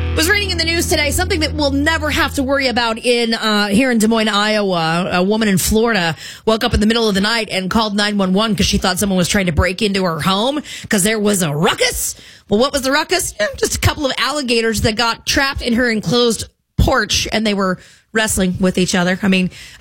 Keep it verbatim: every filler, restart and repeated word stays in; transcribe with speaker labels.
Speaker 1: Was reading in the news today something that we'll never have to worry about in uh, here in Des Moines, Iowa. A woman in Florida woke up in the middle of the night and called nine one one because she thought someone was trying to break into her home because there was a ruckus. Well, what was the ruckus? Yeah, just a couple of alligators that got trapped in her enclosed porch and they were wrestling with each other. I mean,